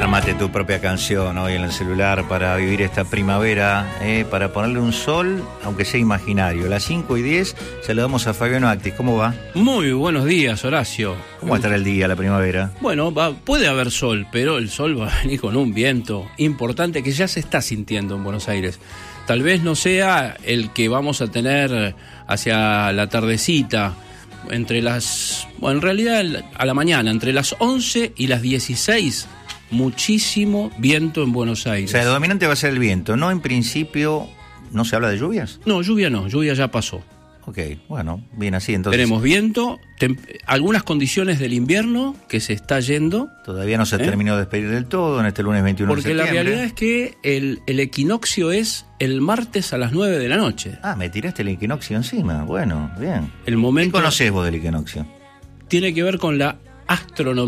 Armate tu propia canción hoy en el celular para vivir esta primavera, para ponerle un sol, aunque sea imaginario. A las 5:10 saludamos a Fabiano Actis. ¿Cómo va? Muy buenos días, Horacio. ¿Cómo va a estar el día, la primavera? Bueno, puede haber sol, pero el sol va a venir con un viento importante que ya se está sintiendo en Buenos Aires. Tal vez no sea el que vamos a tener hacia la tardecita, entre las... Bueno, en realidad a la mañana, entre las 11 y las 16, muchísimo viento en Buenos Aires. O sea, lo dominante va a ser el viento, ¿no? En principio, ¿no se habla de lluvias? No, lluvia ya pasó. Ok, bueno, bien así entonces. Tenemos viento, algunas condiciones del invierno que se está yendo. Todavía no se terminó de despedir del todo en este lunes 21 de septiembre. Porque la realidad es que el equinoccio es el martes a las 9 de la noche. Ah, me tiraste el equinoccio encima. Bueno, bien. El momento... ¿Qué conocés vos del equinoccio? Tiene que ver con la astronomía.